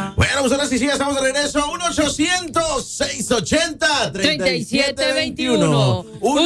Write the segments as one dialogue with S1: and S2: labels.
S1: Bueno, pues ahora sí, estamos de regreso. 1-800-680-3721.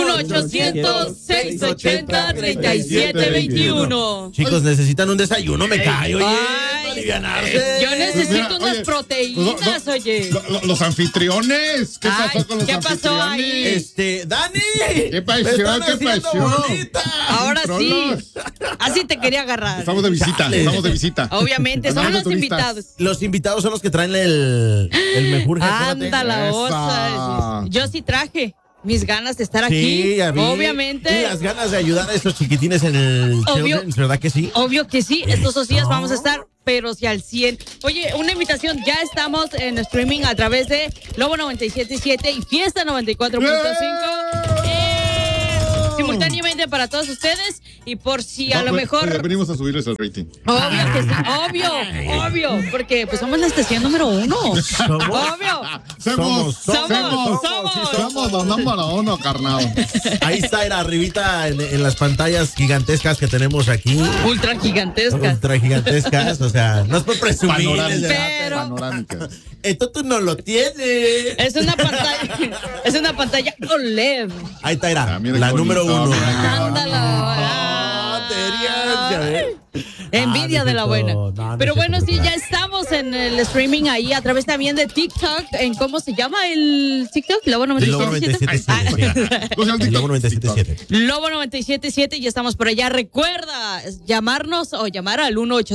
S2: 1-800-680-3721.
S1: Chicos, necesitan un desayuno, me callo, oye.
S2: Yo necesito unas proteínas, oye.
S3: Los anfitriones. ¿Qué pasó con los anfitriones?
S2: ¿Qué pasó ahí?
S1: Dani.
S3: ¿Qué pasó?
S2: Ahora sí. Así te quería agarrar.
S3: Estamos de visita.
S2: Obviamente, somos los invitados.
S1: Los invitados son los que traen el mejor.
S2: Anda la osa. Yo sí traje mis ganas de estar aquí. Obviamente.
S1: Y las ganas de ayudar a estos chiquitines en el Children's, ¿verdad que sí?
S2: Obvio que sí. Estos 2 días vamos a estar, pero si al 100. Oye, una invitación. Ya estamos en streaming a través de Lobo 97.7 y Fiesta 94.5. Simultáneamente para todos ustedes. Y por si a lo mejor
S3: venimos a subirles el rating.
S2: Obvio que sí, obvio, porque pues somos la estación número 1. Obvio.
S3: Somos los número 1, carnal.
S1: Ahí está, era arribita en las pantallas gigantescas que tenemos aquí.
S2: Ultra gigantescas.
S1: O sea, no es por presumir.
S3: Panorámica.
S1: Esto tú no lo tienes.
S2: Es una pantalla OLED.
S1: Ahí está, era la número 1.
S2: Ándala. Envidia de la buena. Pero bueno, sí, ya estamos en el streaming ahí a través también de TikTok. ¿En cómo se llama el TikTok? Lobo 97.7.
S1: Lobo 97.7.
S2: Lobo 97.7 y estamos por allá. Recuerda llamarnos o llamar al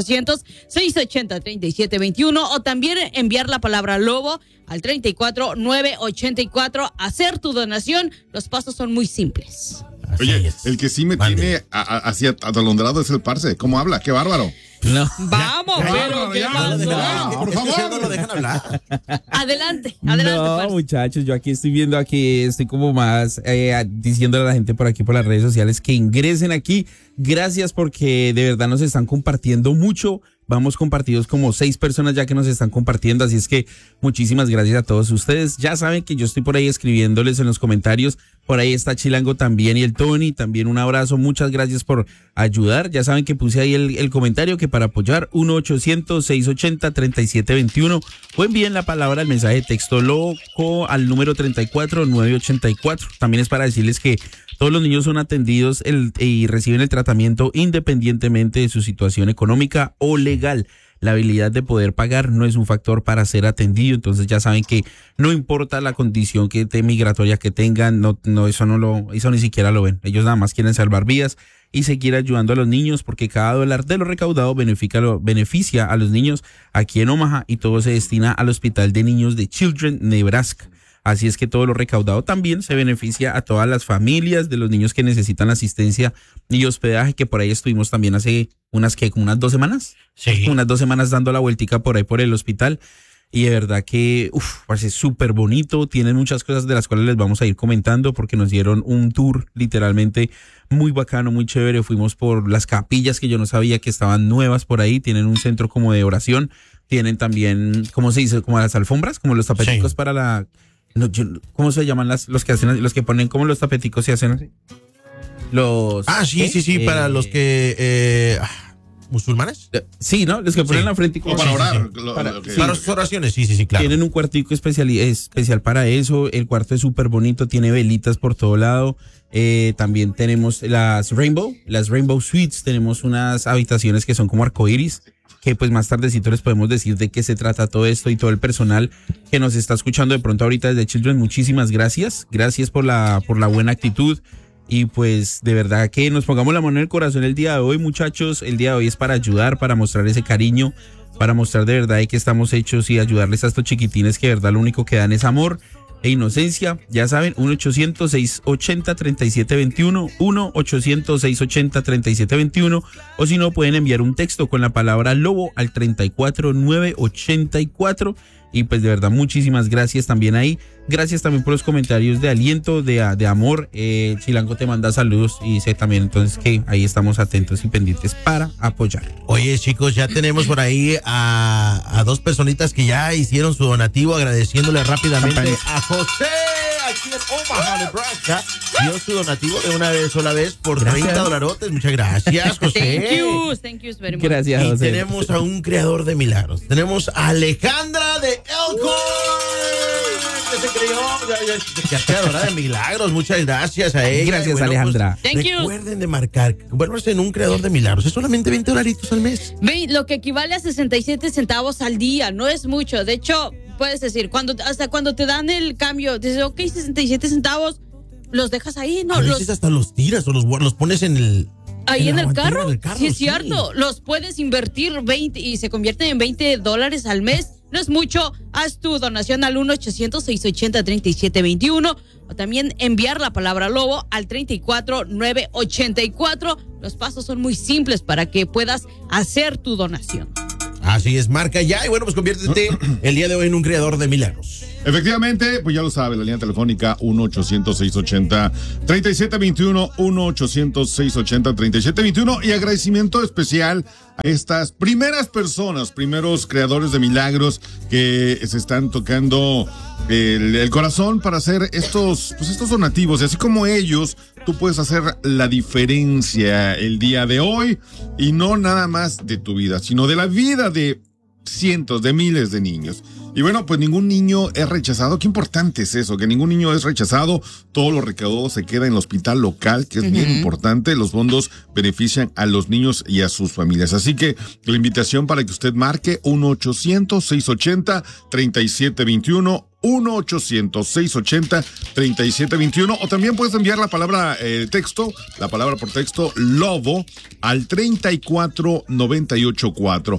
S2: 1-800-680-3721 o también enviar la palabra Lobo al 34984. Hacer tu donación. Los pasos son muy simples.
S3: Oye, el que sí me tiene así atolondrado es el parce. ¿Cómo habla? ¡Qué bárbaro!
S2: No. Vamos, pero ¿qué pasó?
S1: Por favor, no lo dejan hablar.
S2: Adelante.
S4: No, parce. Muchachos, yo aquí estoy como más diciéndole a la gente por aquí por las redes sociales que ingresen aquí. Gracias porque de verdad nos están compartiendo mucho. Vamos compartidos como 6 personas ya que nos están compartiendo, así es que muchísimas gracias a todos ustedes. Ya saben que yo estoy por ahí escribiéndoles en los comentarios, por ahí está Chilango también y el Tony, también un abrazo, muchas gracias por ayudar. Ya saben que puse ahí el comentario que para apoyar 1-800-680-3721 o envíen la palabra, el mensaje de texto loco al número 34984. También es para decirles que todos los niños son atendidos y reciben el tratamiento independientemente de su situación económica o legal. La habilidad de poder pagar no es un factor para ser atendido, entonces ya saben que no importa la condición migratoria que tengan, eso ni siquiera lo ven. Ellos nada más quieren salvar vidas y seguir ayudando a los niños porque cada dólar de lo recaudado beneficia a los niños aquí en Omaha y todo se destina al Hospital de Niños de Children, Nebraska. Así es que todo lo recaudado también se beneficia a todas las familias de los niños que necesitan asistencia y hospedaje, que por ahí estuvimos también hace como unas 2 semanas.
S1: Sí.
S4: Unas 2 semanas dando la vueltica por ahí por el hospital. Y de verdad que parece súper bonito. Tienen muchas cosas de las cuales les vamos a ir comentando porque nos dieron un tour literalmente muy bacano, muy chévere. Fuimos por las capillas que yo no sabía que estaban nuevas por ahí. Tienen un centro como de oración. Tienen también, ¿cómo se dice? Como las alfombras, como los tapeticos para la... No, ¿cómo se llaman los que hacen, los que ponen como los tapeticos y hacen así?
S1: Sí, para los que ¿musulmanes?
S4: Sí, ¿no? Los que ponen la frente
S3: como para orar.
S1: Para sus oraciones, sí, claro.
S4: Tienen un cuartico especial para eso. El cuarto es súper bonito, tiene velitas por todo lado. También tenemos las Rainbow Suites. Tenemos unas habitaciones que son como arcoíris, que pues más tardecito les podemos decir de qué se trata todo esto y todo el personal que nos está escuchando de pronto ahorita desde Children. Muchísimas gracias. Gracias por la buena actitud. Y pues de verdad que nos pongamos la mano en el corazón el día de hoy, muchachos. El día de hoy es para ayudar, para mostrar ese cariño, para mostrar de verdad de que estamos hechos y ayudarles a estos chiquitines que de verdad lo único que dan es amor e inocencia. Ya saben, 1-800-680-3721, 1-800-680-3721, o si no pueden enviar un texto con la palabra Lobo al 34984. Y pues de verdad muchísimas gracias también ahí. Gracias también por los comentarios de aliento, de amor. Chilango te manda saludos y sé también entonces que ahí estamos atentos y pendientes para apoyar.
S1: Oye, chicos, ya tenemos por ahí a 2 personitas que ya hicieron su donativo, agradeciéndole rápidamente a José aquí en Omaha, Nebraska, dio su donativo de una sola vez por
S4: Gracias.
S1: $30. Muchas gracias, José.
S2: Thank you very much.
S4: Gracias,
S1: Y
S4: José.
S1: tenemos a un creador de milagros. Tenemos a Alejandra de Elkhorn, que se creó, ya creadora de milagros. Muchas gracias a ella.
S4: Gracias,
S1: Y
S4: Alejandra.
S2: Thank you.
S1: Recuerden de marcar, vuélvanse en un creador de milagros. Es solamente $20 al mes.
S2: Ve, lo que equivale a 67 centavos al día, no es mucho. De hecho, puedes decir, hasta cuando te dan el cambio, dices, ok, 67 centavos, los dejas ahí, ¿no?
S1: A veces hasta los tiras o los pones en el...
S2: Ahí en
S1: la
S2: el
S1: guantera
S2: carro,
S1: del carro,
S2: sí es cierto. Los puedes invertir 20 y se convierten en $20 al mes. No es mucho. Haz tu donación al 1-800-680-3721 o también enviar la palabra lobo al 34984. Los pasos son muy simples para que puedas hacer tu donación.
S1: Así es, marca ya y bueno, pues conviértete el día de hoy en un creador de milagros.
S3: Efectivamente, pues ya lo sabe, la línea telefónica 1-800-680-3721, 1-800-680-3721 y agradecimiento especial a estas primeras personas, primeros creadores de milagros que se están tocando el corazón para hacer estos donativos. Y así como ellos, tú puedes hacer la diferencia el día de hoy y no nada más de tu vida, sino de la vida de cientos, de miles de niños. Y bueno, pues ningún niño es rechazado. Qué importante es eso, que ningún niño es rechazado. Todo lo recaudado se queda en el hospital local, que es bien importante. Los fondos benefician a los niños y a sus familias. Así que la invitación para que usted marque 1-800-680-3721. 1-800-680-3721 o también puedes enviar la palabra por texto lobo al 34984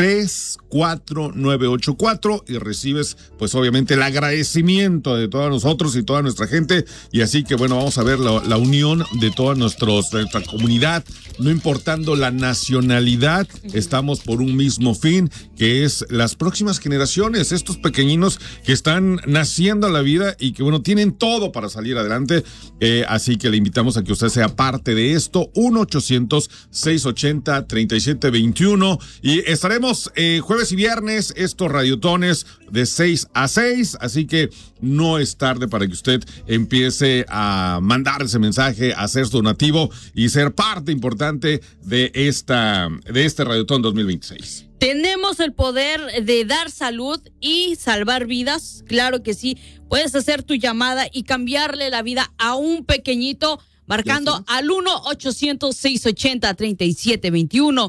S3: 34984 y recibes pues obviamente el agradecimiento de todos nosotros y toda nuestra gente. Y así que bueno, vamos a ver la unión de toda nuestra comunidad, no importando la nacionalidad. Estamos por un mismo fin, que es las próximas generaciones, estos pequeñinos que están naciendo a la vida y que bueno, tienen todo para salir adelante. Así que le invitamos a que usted sea parte de esto. 1-800-680-3721 y estaremos jueves y viernes estos radiotones de 6 a 6, así que no es tarde para que usted empiece a mandar ese mensaje, a hacer su donativo y ser parte importante de este radiotón 2026.
S2: Tenemos el poder de dar salud y salvar vidas, claro que sí. Puedes hacer tu llamada y cambiarle la vida a un pequeñito marcando al 1-800-680-3721.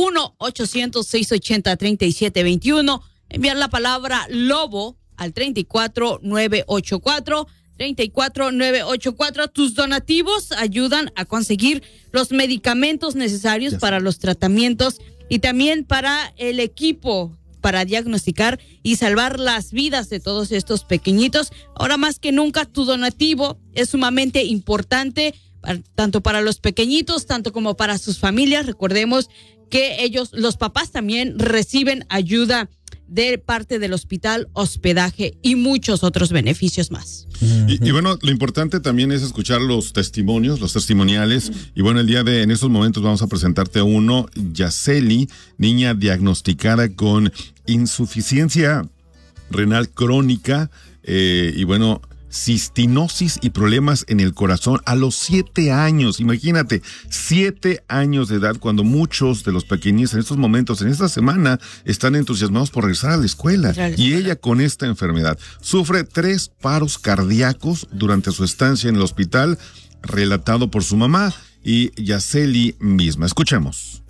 S2: 1-800-680-3721. Enviar la palabra lobo al 34984. 34984. Tus donativos ayudan a conseguir los medicamentos necesarios para los tratamientos y también para el equipo para diagnosticar y salvar las vidas de todos estos pequeñitos. Ahora más que nunca tu donativo es sumamente importante, tanto para los pequeñitos, tanto como para sus familias. Recordemos que ellos, los papás también reciben ayuda de parte del hospital, hospedaje y muchos otros beneficios más.
S3: Y bueno, lo importante también es escuchar los testimonios, los testimoniales. Y bueno, en estos momentos vamos a presentarte a uno, Yaceli, niña diagnosticada con insuficiencia renal crónica, y bueno, cistinosis y problemas en el corazón a los 7 años. Imagínate, 7 años de edad, cuando muchos de los pequeños en estos momentos, en esta semana, están entusiasmados por regresar a la escuela. Y ella con esta enfermedad sufre 3 paros cardíacos durante su estancia en el hospital, relatado por su mamá y Yaceli misma. Escuchemos.